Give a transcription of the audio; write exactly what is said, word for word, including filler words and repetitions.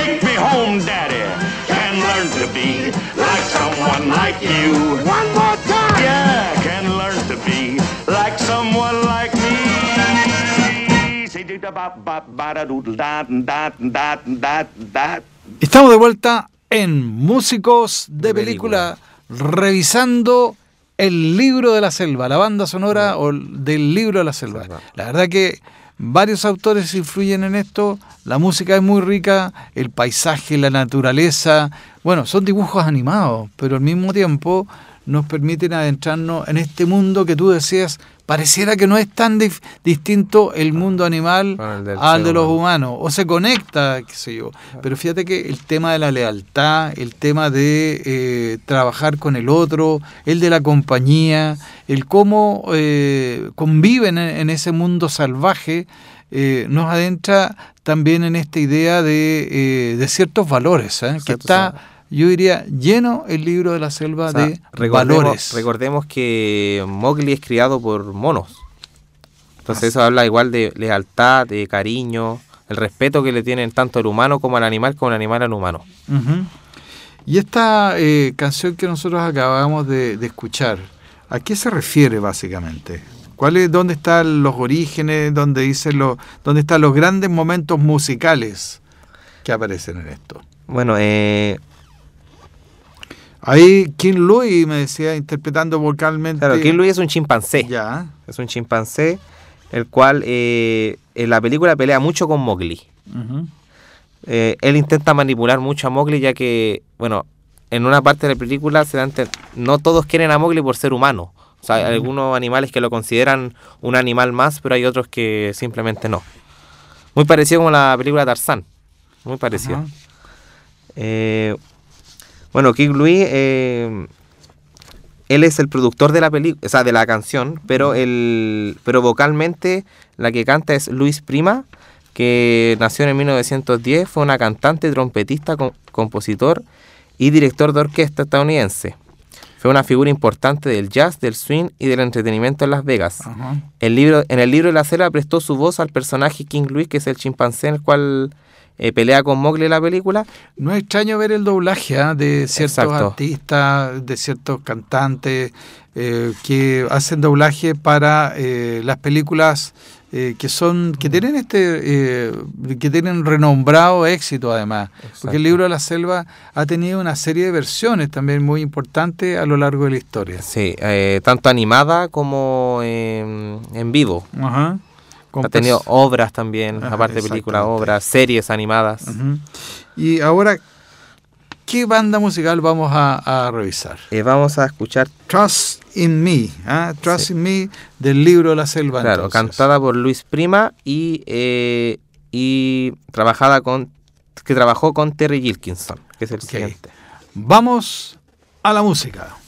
Take me home, Daddy, can learn to be like someone like you. One more time. Yeah, can learn to be like someone like me. Estamos de vuelta en Músicos de Película, revisando el libro de la selva, la banda sonora o del libro de la selva. La verdad que varios autores influyen en esto, la música es muy rica, el paisaje, la naturaleza, bueno, son dibujos animados, pero al mismo tiempo nos permiten adentrarnos en este mundo que tú decías, pareciera que no es tan dif- distinto el mundo animal bueno, al de los humanos, o se conecta, qué sé yo. Pero fíjate que el tema de la lealtad, el tema de eh, trabajar con el otro, el de la compañía, el cómo eh, conviven en, en ese mundo salvaje, eh, nos adentra también en esta idea de, eh, de ciertos valores, ¿eh? Que está... Yo diría, lleno el libro de la selva, o sea, de recordemos, valores. Recordemos que Mowgli es criado por monos. Entonces ah, eso habla igual de lealtad, de cariño, el respeto que le tienen tanto el humano como al animal, como el animal al humano. Uh-huh. Y esta eh, canción que nosotros acabamos de, de escuchar, ¿a qué se refiere básicamente? ¿Cuál es, dónde están los orígenes? ¿Dónde dicen los, dónde están los grandes momentos musicales que aparecen en esto? Bueno, eh... ahí King Louie me decía, interpretando vocalmente. Claro, King Louie es un chimpancé. Ya. Es un chimpancé, el cual eh, en la película pelea mucho con Mowgli. Uh-huh. Eh, él intenta manipular mucho a Mowgli, ya que, bueno, en una parte de la película se dan te- no todos quieren a Mowgli por ser humano. O sea, hay uh-huh. algunos animales que lo consideran un animal más, pero hay otros que simplemente no. Muy parecido como la película Tarzán. Muy parecido. Uh-huh. Eh... Bueno, King Louie, eh, él es el productor de la película, o sea, de la canción, pero el, pero vocalmente la que canta es Louise Prima, que nació en mil novecientos diez, fue una cantante, trompetista, com- compositor y director de orquesta estadounidense. Fue una figura importante del jazz, del swing y del entretenimiento en Las Vegas. Uh-huh. El libro, en el libro de la selva prestó su voz al personaje King Louie, que es el chimpancé en el cual eh, pelea con Mowgli en la película. No es extraño ver el doblaje ¿eh? de ciertos Exacto. artistas, de ciertos cantantes eh, que hacen doblaje para eh, las películas eh, que son que tienen este eh, que tienen renombrado éxito además. Exacto. Porque el libro de la selva ha tenido una serie de versiones también muy importantes a lo largo de la historia. Sí, eh, tanto animada como eh, en vivo. Ajá. Ha tenido obras también, Ajá, aparte de películas, obras, series animadas. Uh-huh. Y ahora, ¿qué banda musical vamos a, a revisar? Eh, vamos a escuchar Trust in Me, ¿eh? Trust sí. in Me, del libro de la selva. Claro, entonces. Cantada por Louise Prima y, eh, y trabajada con, que trabajó con Terry Gilkinson, que es el okay. siguiente. Vamos a la música.